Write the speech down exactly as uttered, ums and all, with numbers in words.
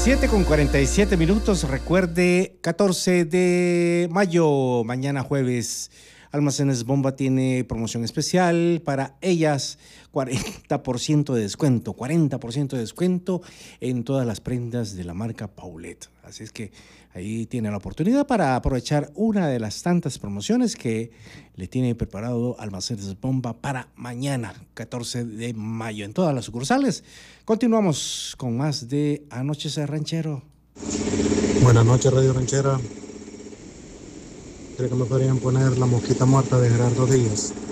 siete con cuarenta y siete minutos. Recuerde, catorce de mayo, mañana jueves, Almacenes Bomba tiene promoción especial para ellas. cuarenta por ciento de descuento, cuarenta por ciento de descuento en todas las prendas de la marca Paulette. Así es que ahí tiene la oportunidad para aprovechar una de las tantas promociones que le tiene preparado Almacenes Bomba para mañana, catorce de mayo, en todas las sucursales. Continuamos con más de Anochecer Ranchero. Buenas noches, Radio Ranchera. ¿Cree que me podrían poner La Mosquita Muerta de Gerardo Díaz?